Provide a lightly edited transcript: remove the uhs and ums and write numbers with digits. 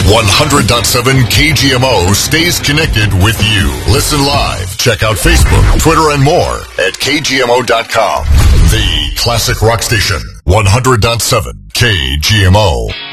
100.7 KGMO stays connected with you. Listen live, check out Facebook, Twitter, and more at KGMO.com. The classic rock station, 100.7 KGMO.